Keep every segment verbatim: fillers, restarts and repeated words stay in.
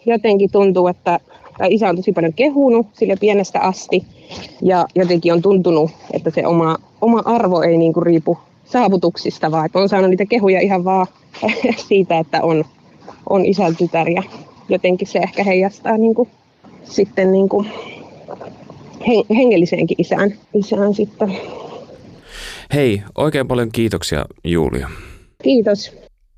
jotenkin tuntuu, että isä on tosi paljon kehunut sille pienestä asti ja jotenkin on tuntunut, että se oma, oma arvo ei niinku riipu saavutuksista, vaan että on saanut niitä kehuja ihan vaan siitä, että on, on isän tytär ja jotenkin se ehkä heijastaa niinku, sitten niinku hengelliseenkin isään, isään sitten. Hei, oikein paljon kiitoksia Julia. Kiitos.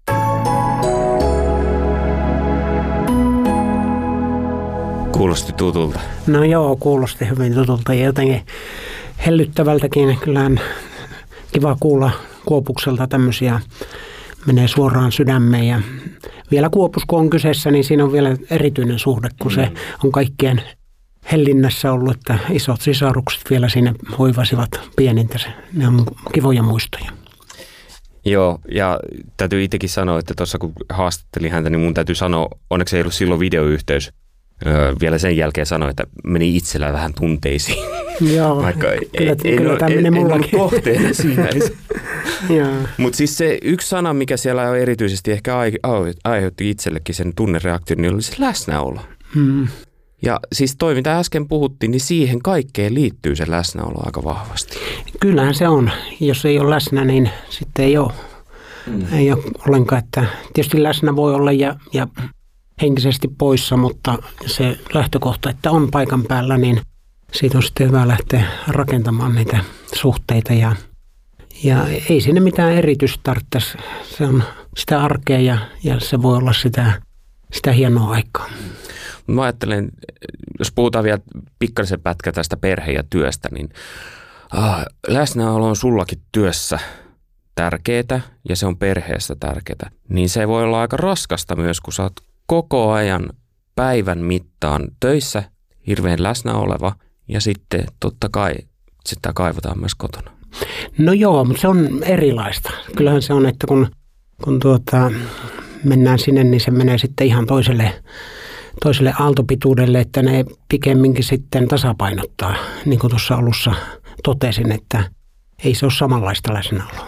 Kuulosti tutulta. No joo, kuulosti hyvin tutulta ja jotenkin hellyttävältäkin. Kyllähän kiva kuulla Kuopukselta tämmöisiä, menee suoraan sydämeen ja vielä Kuopus kun on kyseessä, niin siinä on vielä erityinen suhde, kun se on kaikkien hellinnässä ollut, että isot sisarukset vielä siinä hoivasivat pienintä. Ne on kivoja muistoja. Joo, ja täytyy itsekin sanoa, että tuossa kun haastattelin häntä, niin mun täytyy sanoa, onneksi ei ollut silloin videoyhteys. Öö, vielä sen jälkeen sanoi, että meni itsellä vähän tunteisiin. Joo, vaikka kyllä, ei, kyllä tämä menee mullakin. En ollut kohteena siinä. Mutta siis se yksi sana, mikä siellä on erityisesti ehkä aiheutti itsellekin sen tunnereaktion, niin oli se läsnäolo. Hmm. Ja siis toi, mitä äsken puhuttiin, niin siihen kaikkeen liittyy se läsnäolo aika vahvasti. Kyllähän se on. Jos ei ole läsnä, niin sitten ei ole, mm. ei ole ollenkaan. Että tietysti läsnä voi olla ja, ja henkisesti poissa, mutta se lähtökohta, että on paikan päällä, niin siitä on sitten hyvä lähteä rakentamaan niitä suhteita. Ja, ja ei sinne mitään erityistä tarvitsisi. Se on sitä arkea ja, ja se voi olla sitä, sitä hienoa aikaa. Mä ajattelen, jos puhutaan vielä pikkaisen pätkä tästä perhe- ja työstä, niin ah, läsnäolo on sullakin työssä tärkeää ja se on perheessä tärkeää. Niin se voi olla aika raskasta myös, kun sä oot koko ajan päivän mittaan töissä, hirveän läsnä oleva ja sitten totta kai sitä kaivataan myös kotona. No joo, mutta se on erilaista. Kyllähän se on, että kun, kun tuota, mennään sinne, niin se menee sitten ihan toiselle toiselle aaltopituudelle, että ne pikemminkin sitten tasapainottaa, niin kuin tuossa alussa totesin, että ei se ole samanlaista läsnäoloa.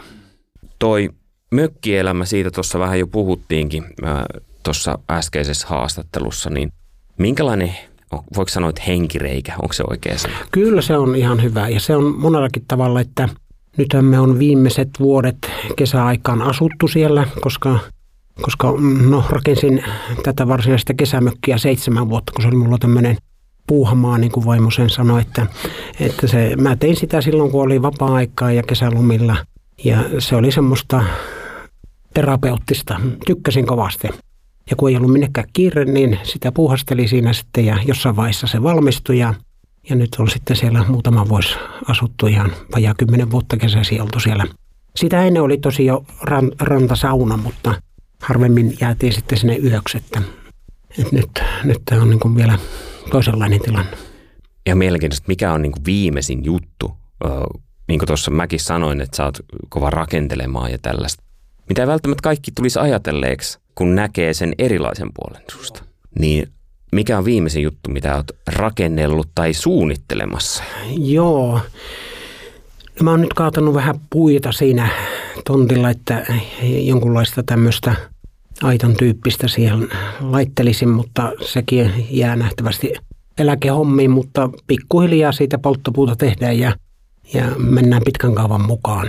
Toi mökkielämä, siitä tuossa vähän jo puhuttiinkin tuossa äskeisessä haastattelussa, niin minkälainen, voiko sanoa, että henkireikä, onko se oikea sana? Kyllä se on ihan hyvä ja se on monellakin tavalla, että nythän me on viimeiset vuodet kesäaikaan asuttu siellä, koska Koska no, rakensin tätä varsinaista kesämökkiä seitsemän vuotta, kun se oli mulla tämmöinen puuhamaa, niin kuin vaimo sen sanoi, että, että se, mä tein sitä silloin, kun oli vapaa-aikaa ja kesälomilla. Ja se oli semmoista terapeuttista. Tykkäsin kovasti. Ja kun ei ollut minnekään kiire, niin sitä puuhasteli siinä sitten ja jossain vaiheessa se valmistui. Ja, ja nyt on sitten siellä muutama vuosi asuttu ihan vajaa kymmenen vuotta kesäsi oltu siellä. Sitä ennen oli tosi jo ran, rantasauna, mutta harvemmin jäätiin sitten sinne yöksi, että, että nyt, nyt tämä on niin kuin vielä toisenlainen tilanne. Ja mielenkiintoista, mikä on niin kuin viimeisin juttu, niin kuin tuossa mäkin sanoin, että sä oot kova rakentelemaan ja tällaista. Mitä välttämättä kaikki tulisi ajatelleeksi, kun näkee sen erilaisen puolen susta. Niin mikä on viimeisin juttu, mitä oot rakennellut tai suunnittelemassa? Joo. Mä oon nyt kaatanut vähän puita siinä tontilla, että jonkunlaista tämmöistä aitan tyyppistä siihen laittelisin, mutta sekin jää nähtävästi eläkehommiin, mutta pikkuhiljaa siitä polttopuuta tehdään ja, ja mennään pitkän kaavan mukaan.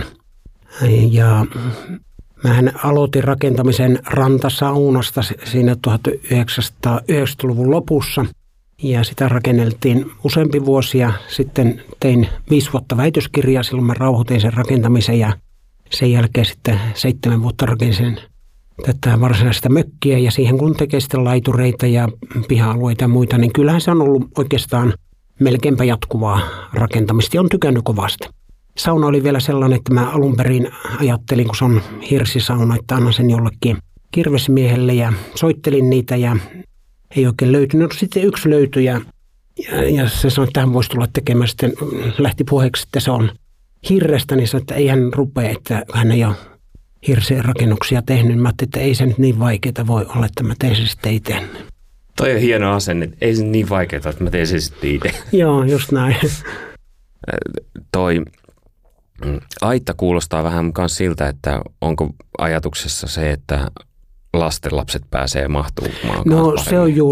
Ja mähän aloitin rakentamisen rantasaunasta siinä tuhatyhdeksänsataayhdeksänkymmentäluvun lopussa ja sitä rakenneltiin useampi vuosi ja sitten tein viisi vuotta väitöskirjaa, silloin mä rauhoitin sen rakentamisen ja sen jälkeen sitten seitsemän vuotta rakensin tätä varsinaista mökkiä ja siihen kun tekee sitten laitureita ja piha-alueita ja muita, niin kyllähän se on ollut oikeastaan melkeinpä jatkuvaa rakentamista ja on tykännyt kovasti. Sauna oli vielä sellainen, että mä alun perin ajattelin, kun se on hirsisauna, että annan sen jollekin kirvesmiehelle ja soittelin niitä ja ei oikein löytynyt. No, sitten yksi löytyi ja, ja, ja se sanoi, että hän voisi tulla tekemään. Sitten lähti puheeksi, että se on hirrestä, niin sanoi, että ei hän rupea, että hän ei ole hirsien rakennuksia tehnyt. Mä ajattelin, että ei se nyt niin vaikeaa voi olla, että mä teen se sitten itse. Toi on hieno asenne. Ei se niin vaikeaa, että mä teen se sitten itse. Joo, just näin. Toi aitta kuulostaa vähän myös siltä, että onko ajatuksessa se, että lastenlapset pääsee mahtumaan. No se on juuri